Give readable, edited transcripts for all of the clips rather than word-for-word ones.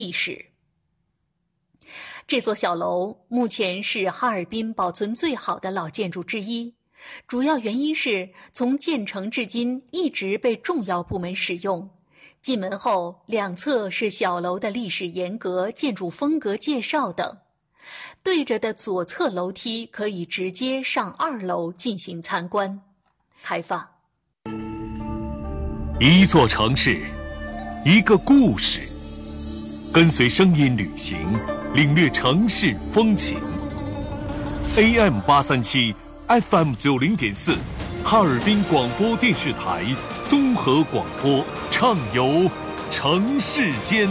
历史。这座小楼目前是哈尔滨保存最好的老建筑之一，主要原因是从建成至今一直被重要部门使用。进门后，两侧是小楼的历史沿革、建筑风格介绍等。对着的左侧楼梯可以直接上2楼进行参观。开放。 一座城市，一个故事，跟随声音旅行，领略城市风情。AM837 FM 90.4，哈尔滨广播电视台综合广播，畅游城市间。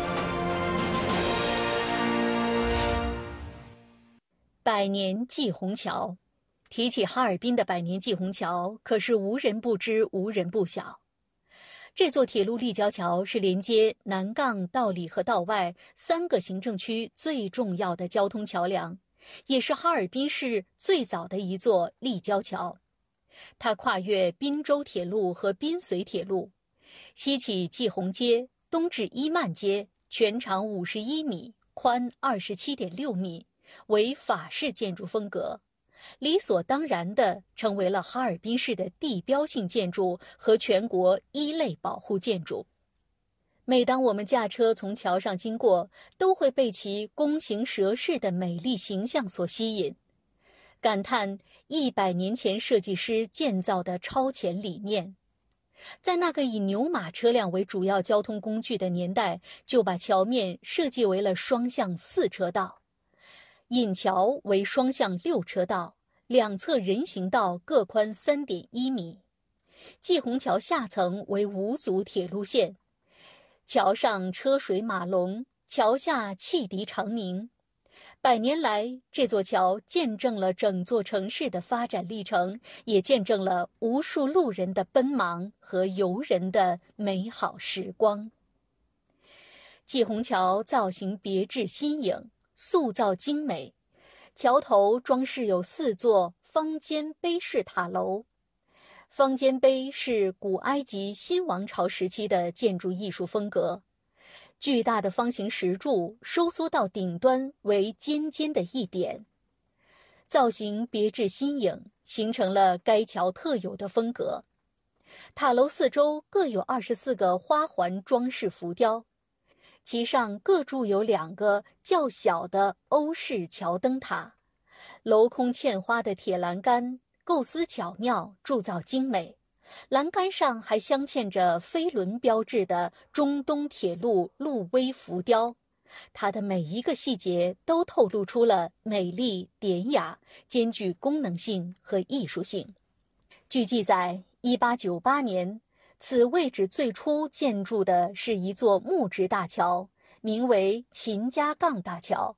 百年济洪桥，提起哈尔滨的百年济洪桥，可是无人不知，无人不晓。这座铁路立交桥是连接南杠、道里和道外3个行政区最重要的交通桥梁，也是哈尔滨市最早的一座立交桥。它跨越滨州铁路和滨绥铁路，西起济洪街，东至伊曼街，全长51米，宽27.6米，为法式建筑风格，理所当然地成为了哈尔滨市的地标性建筑和全国1类保护建筑。每当我们驾车从桥上经过，都会被其弓形蛇势的美丽形象所吸引，感叹100年前设计师建造的超前理念。在那个以牛马车辆为主要交通工具的年代，就把桥面设计为了双向4车道，引桥为双向6车道，两侧人行道各宽3.1米。济洪桥下层为5组铁路线，桥上车水马龙，桥下汽笛长鸣。100年来，这座桥见证了整座城市的发展历程，也见证了无数路人的奔忙和游人的美好时光。济洪桥造型别致新颖，塑造精美，桥头装饰有4座方尖碑式塔楼。方尖碑是古埃及新王朝时期的建筑艺术风格，巨大的方形石柱收缩到顶端为尖尖的一点，造型别致新颖，形成了该桥特有的风格。塔楼4周各有24个花环装饰浮雕，其上各筑有2个较小的欧式桥灯塔，镂空嵌花的铁栏杆构思巧妙，铸造精美。栏杆上还镶嵌着飞轮标志的中东铁路路威浮雕，它的每一个细节都透露出了美丽典雅，兼具功能性和艺术性。据记载，1898年，此位置最初建筑的是一座木质大桥，名为秦家杠大桥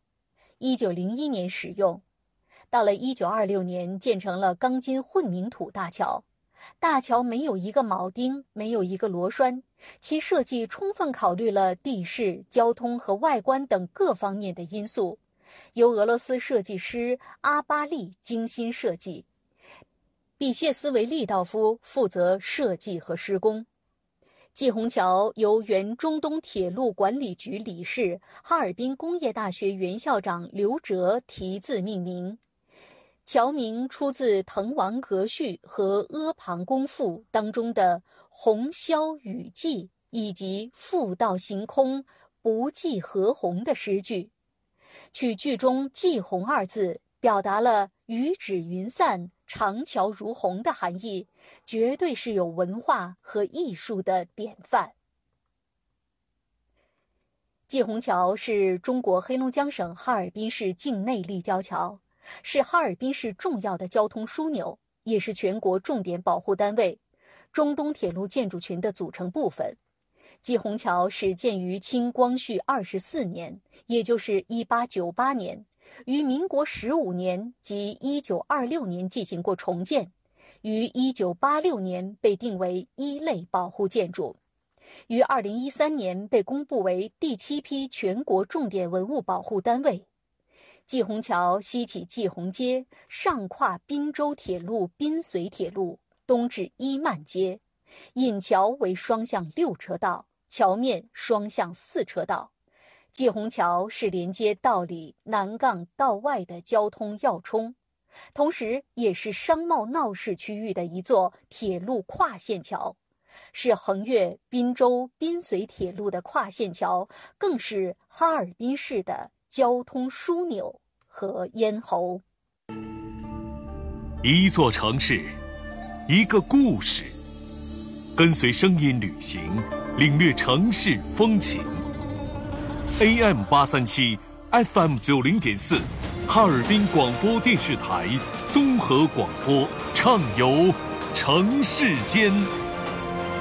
，1901年使用。到了1926年，建成了钢筋混凝土大桥。大桥没有一个铆钉，没有一个螺栓，其设计充分考虑了地势、交通和外观等各方面的因素，由俄罗斯设计师阿巴利精心设计，比谢斯维利道夫负责设计和施工。济洪桥由原中东铁路管理局理事、哈尔滨工业大学原校长刘哲题字命名。桥名出自《滕王阁序》和《阿房宫赋》当中的“洪霄雨霁”以及“复道行空，不计何鸿”的诗句，取句中“济洪”2字，表达了雨止云散、长桥如虹的含义，绝对是有文化和艺术的典范。济洪桥是中国黑龙江省哈尔滨市境内立交桥，是哈尔滨市重要的交通枢纽，也是全国重点保护单位，中东铁路建筑群的组成部分。济洪桥始建于清光绪24年，也就是1898年，于民国15年及1926年进行过重建，于1986年被定为1类保护建筑，于2013年被公布为第7批全国重点文物保护单位。济洪桥西起济洪街，上跨滨州铁路、滨绥铁路，东至伊曼街，引桥为双向6车道，桥面双向4车道， 蓟虹桥是连接道里南杠道外的交通要冲，同时也是商贸闹市区域的一座铁路跨线桥，是横越滨州滨绥铁路的跨线桥，更是哈尔滨市的交通枢纽和咽喉。 一座城市，一个故事，跟随声音旅行，领略城市风情。AM837 FM90.4，哈尔滨广播电视台综合广播，畅游城市间。